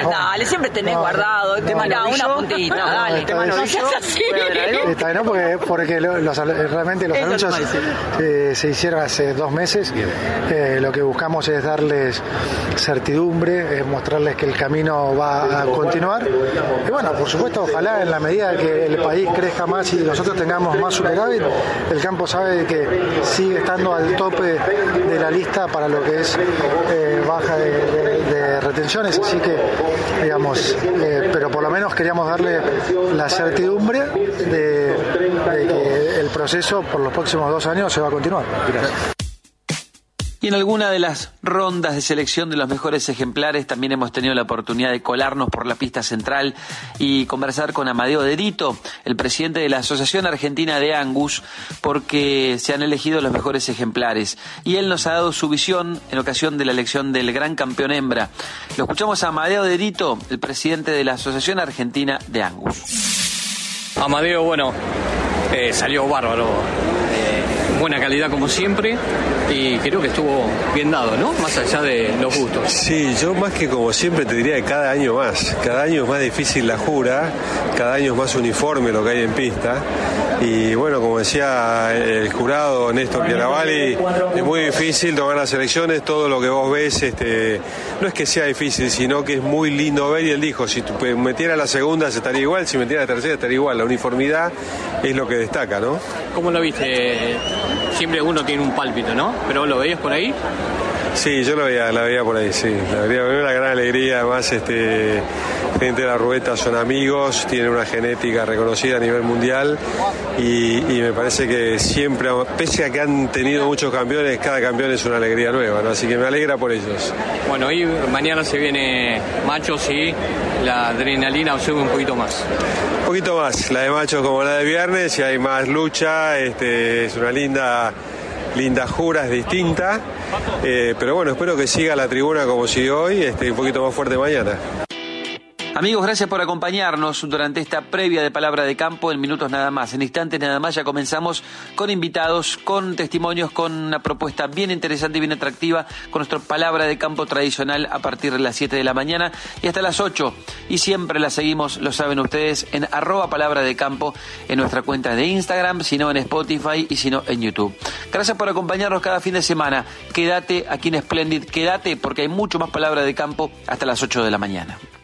Dale, siempre tenés guardado. Mirá, una puntita, dale. No seas así. Está bien, porque realmente los anuncios se hicieron hace 2 meses. Lo que buscamos es darles certidumbre, mostrarles que el camino va a continuar. Y bueno, por supuesto, ojalá en la medida que el país crezca más y nosotros tengamos más superávit, el campo sabe que sigue estando al tope de la lista para lo que es baja de retenciones, así que digamos, pero por lo menos queríamos darle la certidumbre de que el proceso por los próximos 2 años se va a continuar. Gracias. Y en alguna de las rondas de selección de los mejores ejemplares también hemos tenido la oportunidad de colarnos por la pista central y conversar con Amadeo De Rito, el presidente de la Asociación Argentina de Angus, porque se han elegido los mejores ejemplares. Y él nos ha dado su visión en ocasión de la elección del gran campeón hembra. Lo escuchamos a Amadeo De Rito, el presidente de la Asociación Argentina de Angus. Amadeo, bueno, salió bárbaro. Buena calidad como siempre y creo que estuvo bien dado, ¿no? Más allá de los gustos. Sí, yo más que como siempre te diría que cada año es más difícil la jura, cada año es más uniforme lo que hay en pista y bueno, como decía el jurado Néstor Chiaravalli, es muy difícil tomar las elecciones, todo lo que vos ves, no es que sea difícil, sino que es muy lindo ver y él dijo, si metiera la segunda se estaría igual, si metiera la tercera estaría igual, la uniformidad es lo que destaca, ¿no? ¿Cómo lo viste? Siempre uno tiene un pálpito, ¿no? ¿Pero lo veías por ahí? Sí, yo la veía por ahí, sí. La veía una gran alegría, además gente de la Rubeta son amigos, tienen una genética reconocida a nivel mundial y me parece que siempre, pese a que han tenido muchos campeones, cada campeón es una alegría nueva, ¿no? Así que me alegra por ellos. Bueno, y mañana se viene Machos y la adrenalina sube un poquito más. Un poquito más, la de Machos como la de viernes y hay más lucha, es una linda jura, es distinta, pero bueno, espero que siga la tribuna como sigue hoy, un poquito más fuerte mañana. Amigos, gracias por acompañarnos durante esta previa de Palabra de Campo en minutos nada más. En instantes nada más ya comenzamos con invitados, con testimonios, con una propuesta bien interesante y bien atractiva, con nuestra Palabra de Campo tradicional a partir de las 7 de la mañana y hasta las 8. Y siempre la seguimos, lo saben ustedes, en @Palabra de Campo, en nuestra cuenta de Instagram, sino en Spotify y sino en YouTube. Gracias por acompañarnos cada fin de semana. Quédate aquí en Splendid, quédate porque hay mucho más Palabra de Campo hasta las 8 de la mañana.